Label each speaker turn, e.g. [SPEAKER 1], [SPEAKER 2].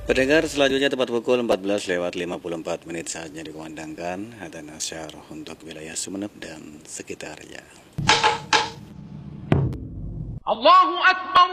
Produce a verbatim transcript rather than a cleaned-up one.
[SPEAKER 1] Pendengar, selanjutnya tepat pukul empat belas lewat lima puluh empat menit saatnya dikumandangkan Adzan Asyar untuk wilayah Sumeneb dan sekitarnya.
[SPEAKER 2] Allahu Akbar.